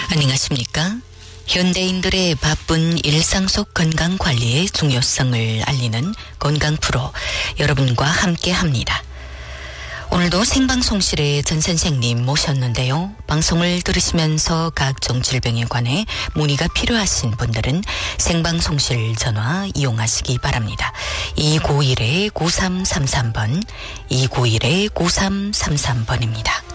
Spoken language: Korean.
안녕하십니까? 현대인들의 바쁜 일상 속 건강 관리의 중요성을 알리는 건강 프로 여러분과 함께 합니다. 오늘도 생방송실에 전 선생님 모셨는데요. 방송을 들으시면서 각종 질병에 관해 문의가 필요하신 분들은 생방송실 전화 이용하시기 바랍니다. 291-9333번, 291-9333번입니다.